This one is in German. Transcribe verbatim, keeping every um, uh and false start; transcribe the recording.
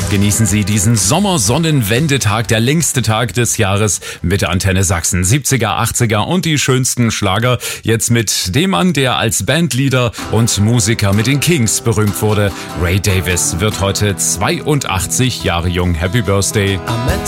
Genießen Sie diesen Sommersonnenwendetag, der längste Tag des Jahres mit Antenne Sachsen. siebziger, achtziger und die schönsten Schlager. Jetzt mit dem Mann, der als Bandleader und Musiker mit den Kings berühmt wurde. Ray Davies wird heute zweiundachtzig Jahre jung. Happy Birthday. I met